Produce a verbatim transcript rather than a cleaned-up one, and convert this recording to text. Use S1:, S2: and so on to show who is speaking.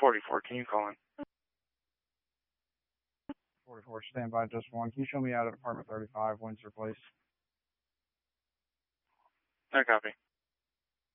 S1: forty-four, can you call in?
S2: forty-four, stand by just one. Can you show me out at apartment thirty-five, Windsor Place?
S1: I copy.